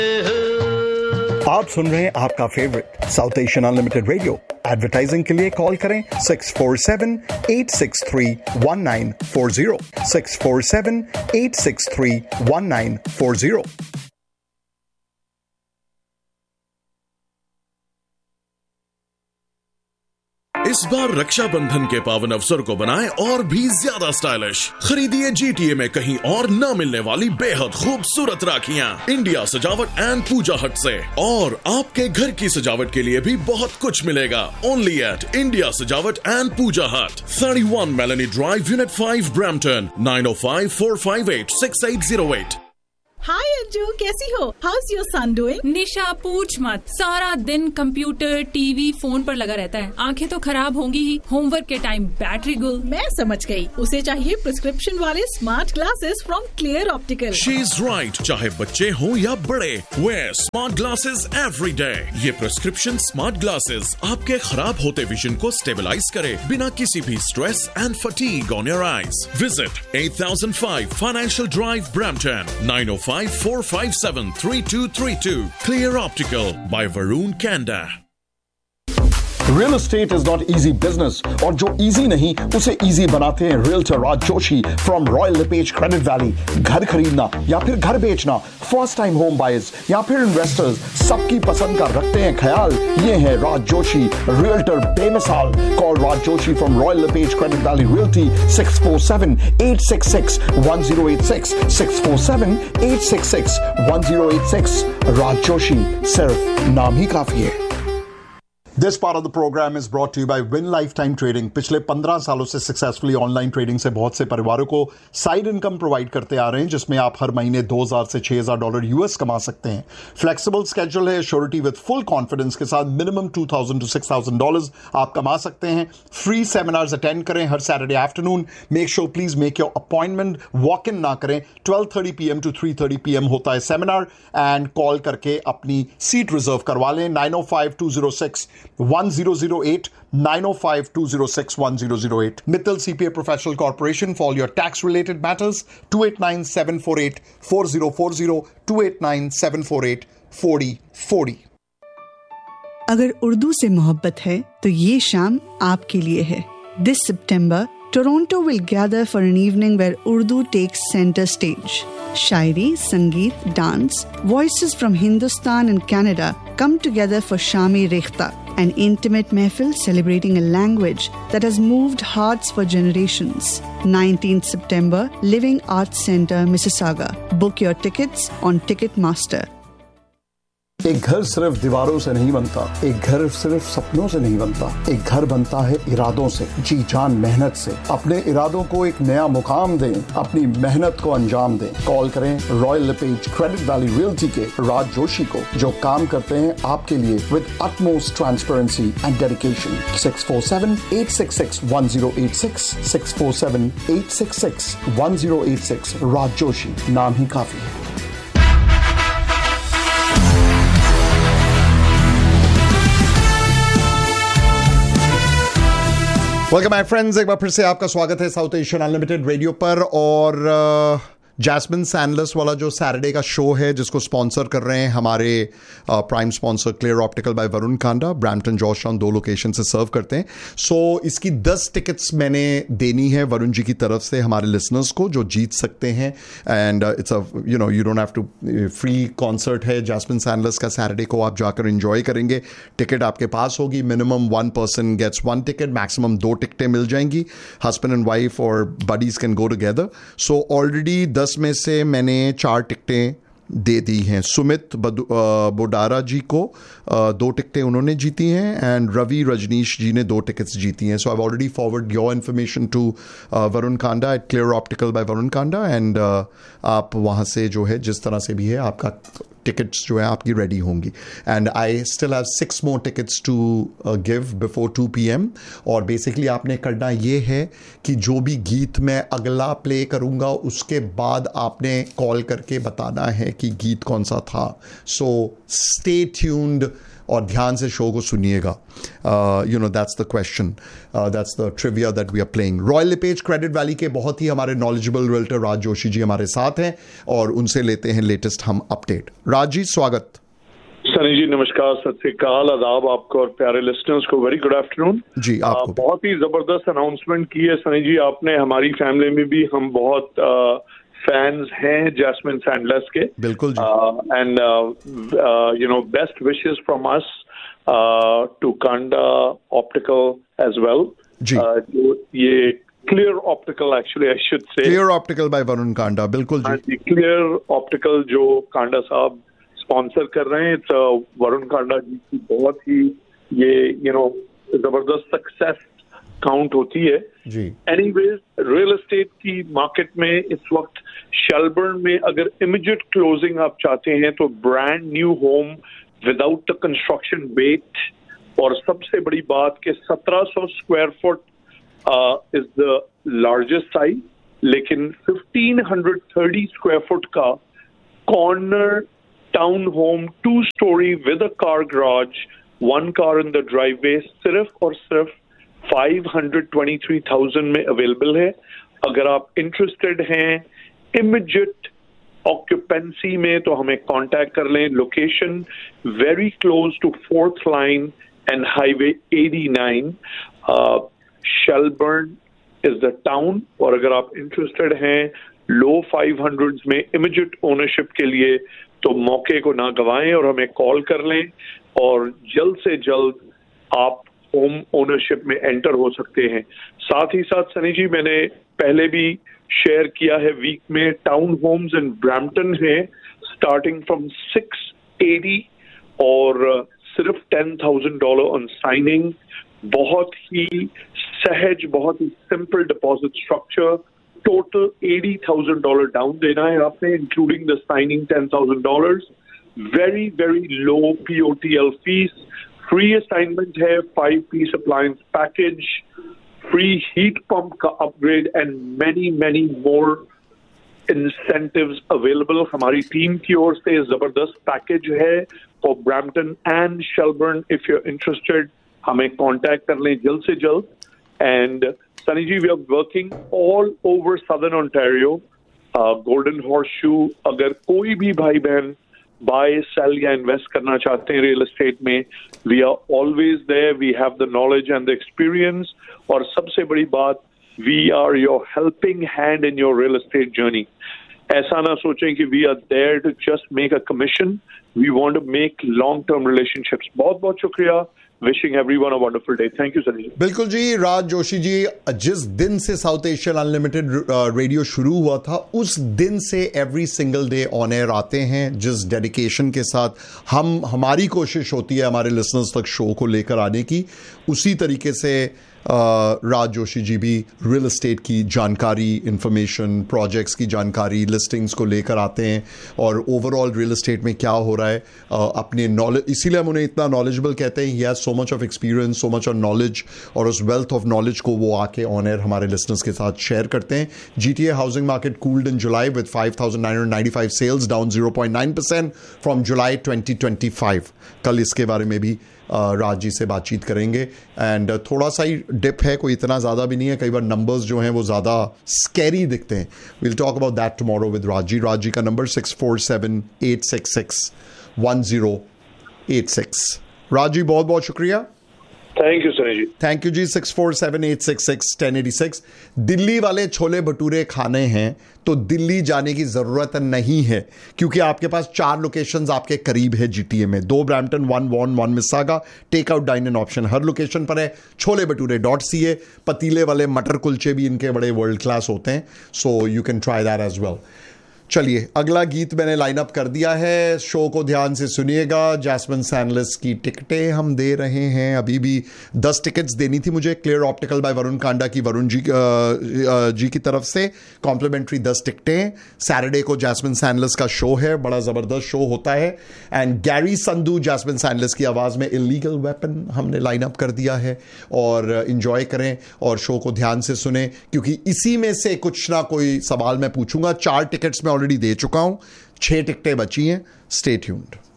आप सुन रहे हैं आपका favourite south Asian unlimited radio. Advertising के लिए कॉल करें 647-863-1940 647-863-1940। इस बार रक्षाबंधन के पावन अवसर को बनाएं और भी ज्यादा स्टाइलिश। खरीदिए जीटीए में कहीं और न मिलने वाली बेहद खूबसूरत राखियां इंडिया सजावट एंड पूजा हट से। और आपके घर की सजावट के लिए भी बहुत कुछ मिलेगा ओनली एट इंडिया सजावट एंड पूजा हट, 31 मेलेनी ड्राइव, यूनिट 5, ब्रैम्पटन, 9054586808। हाय अंजू, कैसी हो? House your son doing? निशा पूछ मत, सारा दिन कंप्यूटर, टीवी, फोन पर लगा रहता है। आंखें तो खराब होंगी ही, होमवर्क के टाइम बैटरी गुल। मैं समझ गई, उसे चाहिए प्रिस्क्रिप्शन वाले smart glasses from clear optical. She is right, चाहे बच्चे हों या बड़े, where smart glasses every day. ये प्रिस्क्रिप्शन स्मार्ट ग्लासेस आपके खराब होते विजन को स्टेबलाइज करे बिना किसी भी stress and fatigue on your eyes. Visit 8005 financial drive, Brampton, 9054573232. Clear Optical by Varun Kanda. Real estate is not easy business, और जो इजी नहीं उसे इजी बनाते हैं realtor Raj Joshi from royal lipase credit valley. घर खरीदना या फिर घर बेचना, फर्स्ट टाइम होम बायर्स या फिर इन्वेस्टर्स, सबकी पसंद का रखते हैं ख्याल। ये है राज जोशी, रियल्टर बेमिसाल। Call Raj Joshi from royal lipase credit valley realty 647-866-1086 647-866-1086। राज जोशी, सिर्फ नाम ही काफी है। This part of the program is brought to you by Win Lifetime Trading. पिछले 15 सालों से सक्सेसफुली ऑनलाइन ट्रेडिंग से बहुत से परिवारों को साइड इनकम प्रोवाइड करते आ रहे हैं, जिसमें आप हर महीने $2,000 से $6,000 यूएस कमा सकते हैं। फ्लेक्सिबल स्केड्यूल है, श्योरिटी विद फुल कॉन्फिडेंस के साथ मिनिमम $2,000 to $6,000 आप कमा सकते हैं। फ्री सेमिनार्स अटेंड करें हर Saturday afternoon. Make sure please make your appointment, walk in ना करें। 12:30 PM to 3:30 PM होता है सेमिनार, एंड कॉल करके अपनी सीट रिजर्व करवा लें। 905-206-1008 905-206-1008. Mittal CPA Professional Corporation for all your tax related matters. 289-748-4040 289-748-4040. अगर उर्दू से मोहब्बत है तो ये शाम आपके लिए है। This September, Toronto will gather for an evening where Urdu takes center stage. Shairi, Sangeet, dance, voices from Hindustan and Canada come together for Shami Rekhta, an intimate mehfil celebrating a language that has moved hearts for generations. 19th September, Living Arts Centre, Mississauga. Book your tickets on Ticketmaster. एक घर सिर्फ दीवारों से नहीं बनता, एक घर सिर्फ सपनों से नहीं बनता, एक घर बनता है इरादों से, जी जान मेहनत से। अपने इरादों को एक नया मुकाम दें, अपनी मेहनत को अंजाम दें। कॉल करें royal lipase credit valley realty के राज जोशी को, जो काम करते हैं आपके लिए with utmost transparency and dedication। 647-866-1086 647-866-1086। राज जोशी, नाम ही काफी है। वेलकम माय फ्रेंड्स, एक बार फिर से आपका स्वागत है साउथ एशियन अनलिमिटेड रेडियो पर। और जैस्मिन सैंडलस वाला जो सैटरडे का शो है, जिसको स्पॉन्सर कर रहे हैं हमारे prime sponsor clear optical bye Varun Kanda, Brampton, Georgetown, 2 location से सर्व करते हैं। सो इसकी 10 टिकट्स मैंने देनी है वरुण जी की तरफ से हमारे लिसनर्स को, जो जीत सकते हैं। And it's a you don't have to, free concert है जैस्मिन सैंडलस का सैटरडे को, आप जाकर एंजॉय करेंगे। टिकट आपके पास होगी, minimum 1 person gets 1 ticket, maximum 2 टिकटें मिल जाएंगी। हस्बैंड एंड वाइफ और buddies can go together. So already 10 में से मैंने 4 टिकटें दे दी हैं। सुमित बोडारा जी को 2 टिकटें उन्होंने जीती हैं, एंड रवि रजनीश जी ने 2 टिकट्स जीती हैं। सो I already forward your information to Varun Kanda eight clear optical bye Varun Kanda, and आप वहाँ से जो है जिस तरह से भी है आपका टिकट्स जो है आपकी रेडी होंगी। And I still have 6 more tickets to give before 2 PM। और बेसिकली आपने करना ये है कि जो भी गीत मैं अगला प्ले करूँगा उसके बाद आपने कॉल करके बताना है कि गीत कौन सा था। सो स्टे ट्यून्ड और ध्यान से शो को सुनिएगा। That's the question, that's the trivia that we are playing. Royal lipase credit valley के बहुत ही हमारे नॉलेजेबल रियल्टर राज जोशी जी हमारे साथ हैं, और उनसे लेते हैं लेटेस्ट हम अपडेट। राज जी स्वागत। सनी जी नमस्कार, सत श्री अकाल, आदाब आपको और प्यारे लिस्टनर्स को। वेरी गुड आफ्टरनून जी। आपको बहुत ही जबरदस्त अनाउंसमेंट की है सनी जी आपने। हमारी फैमिली में भी हम बहुत फैंस हैं जैस्मिन सैंडलर्स के। बिल्कुल जी। And you know best wishes from us to Kanda optical as well जी। जो ये clear optical, actually I should say clear optical bye Varun Kanda. बिल्कुल जी। क्लियर ऑप्टिकल जो कांडा साहब स्पॉन्सर कर रहे हैं, तो वरुण कांडा जी की बहुत ही ये यू नो जबरदस्त सक्सेस काउंट होती है जी। एनीवेज, रियल एस्टेट की मार्केट में इस वक्त शेलबर्न में अगर इमीडिएट क्लोजिंग आप चाहते हैं तो brand new home without the construction wait, और सबसे बड़ी बात कि 1700 square foot is the largest size, लेकिन 1530 स्क्वायर फुट का corner town home 2 story with a car garage, 1 car in the driveway, सिर्फ और सिर्फ 523,000 में अवेलेबल है। अगर आप इंटरेस्टेड हैं इमीडिएट ऑक्यूपेंसी में तो हमें कांटेक्ट कर लें। Location very close to 4th line and highway 89, शेलबर्न is the town. और अगर आप इंटरेस्टेड हैं लो 500s में इमीडिएट ओनरशिप के लिए तो मौके को ना गवाएं और हमें कॉल कर लें, और जल्द से जल्द आप होम ओनरशिप में एंटर हो सकते हैं। साथ ही साथ सनी जी मैंने पहले भी शेयर किया है, वीक में टाउन होम्स इन ब्रैम्पटन है स्टार्टिंग फ्रॉम 680 और सिर्फ $10,000 ऑन साइनिंग। बहुत ही सहज, बहुत ही simple deposit structure. Total $80,000 down देना है आपने, including the signing $10,000। Very very low POTL fees, free assignment है, 5-piece appliance package, free heat pump का upgrade and many many more incentives available. हमारी टीम की ओर से जबरदस्त पैकेज है for Brampton and शेलबर्न। If you are interested हमें contact कर लें जल्द से जल्द। And Sunny ji, we are working all over Southern Ontario, Golden Horseshoe। अगर कोई भी भाई बहन बाय सेल या इन्वेस्ट करना चाहते हैं रियल एस्टेट में, we are always there, we have the knowledge and the experience। और सबसे बड़ी बात, we are your helping hand in your real estate journey। ऐसा ना सोचें कि we are there to just make a commission, we want to make long term relationships। बहुत बहुत शुक्रिया। Wishing everyone a wonderful day. Thank you, Sunny. बिल्कुल जी। राज जोशी जी, जिस दिन से साउथ एशियन अनलिमिटेड रेडियो शुरू हुआ था उस दिन से every single day on air आते हैं, जिस डेडिकेशन के साथ हमारी कोशिश होती है हमारे लिसनर्स तक शो को लेकर आने की, उसी तरीके से राज जोशी जी भी रियल एस्टेट की जानकारी, इंफॉर्मेशन, प्रोजेक्ट्स की जानकारी, लिस्टिंग्स को लेकर आते हैं और ओवरऑल रियल एस्टेट में क्या हो रहा है अपने नॉलेज, इसीलिए हम उन्हें इतना नॉलेजेबल कहते हैं। He has so much of experience, so much of knowledge, और उस वेल्थ ऑफ नॉलेज को वो आके ऑन एयर हमारे लिसनर्स के साथ शेयर करते हैं। GTA housing market cooled in July with 5,995 sales, down 0.9% from जुलाई 2025। कल इसके बारे में भी राज जी से बातचीत करेंगे। एंड थोड़ा सा ही डिप है, कोई इतना ज़्यादा भी नहीं है, कई बार नंबर्स जो हैं वो ज़्यादा स्कैरी दिखते हैं। Will talk about that tomorrow with Raj ji. Raj ji का नंबर 647-866-1086। राज जी बहुत बहुत शुक्रिया। Thank you Sunny ji. Thank you जी। 647-866-1086। दिल्ली वाले छोले भटूरे खाने हैं तो दिल्ली जाने की ज़रूरत नहीं है, क्योंकि आपके पास 4 लोकेशंस आपके करीब है GTA में। 2 Brampton, 1 von, 1 मिस्सागा। Take out dine in option her location पर है। छोले भटूरे.ca। पतीले वाले मटर कुलचे भी इनके बड़े वर्ल्ड क्लास होते हैं, so you can try that as well. चलिए अगला गीत मैंने लाइन अप कर दिया है, शो को ध्यान से सुनिएगा। जैस्मिन सैंडलर्स की टिकटें हम दे रहे हैं, अभी भी 10 टिकट्स देनी थी मुझे clear optical bye Varun Kanda की वरुण जी की तरफ से। कॉम्प्लीमेंट्री 10 टिकटें। सैटरडे को जैस्मिन सैंडलर्स का शो है, बड़ा ज़बरदस्त शो होता है। एंड गैरी संधू जैस्मिन सैंडलर्स की आवाज़ में इलीगल वेपन हमने लाइन अप कर दिया है, और इंजॉय करें और शो को ध्यान से सुने, क्योंकि इसी में से कुछ ना कोई सवाल मैं पूछूंगा। 4 टिकट्स में ऑलरेडी दे चुका हूं, 6 टिकटें बची हैं। Stay tuned.